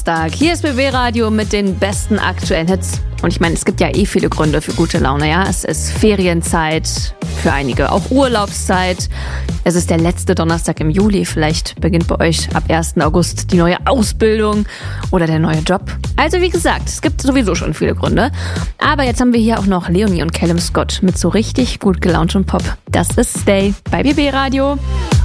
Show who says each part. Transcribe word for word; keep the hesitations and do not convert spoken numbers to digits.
Speaker 1: Hier ist B B Radio mit den besten aktuellen Hits. Und ich meine, es gibt ja eh viele Gründe für gute Laune, ja. Es ist Ferienzeit, für einige auch Urlaubszeit. Es ist der letzte Donnerstag im Juli. Vielleicht beginnt bei euch ab ersten August die neue Ausbildung oder der neue Job. Also wie gesagt, es gibt sowieso schon viele Gründe. Aber jetzt haben wir hier auch noch Leonie und Callum Scott mit so richtig gut gelauntem Pop. Das ist Stay bei B B Radio.